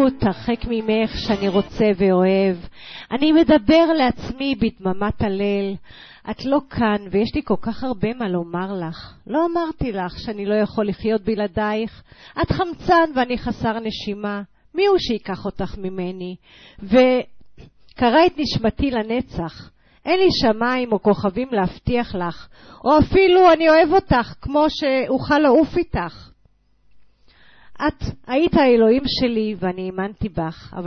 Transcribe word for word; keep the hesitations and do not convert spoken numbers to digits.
תרחק ממך שאני רוצה ואוהב. אני מדבר לעצמי בדממת הליל. את לא כאן ויש לי כל כך הרבה מה לומר לך. לא אמרתי לך שאני לא יכול לחיות בלעדייך. את חמצן ואני חסר נשימה. מי הוא שיקח אותך ממני? וקרא את נשמתי לנצח. אין לי שמיים או כוכבים להבטיח לך, או אפילו אני אוהב אותך כמו שאוכל לעוף איתך. את היית האלוהים שלי ואני האמנתי בך, אבל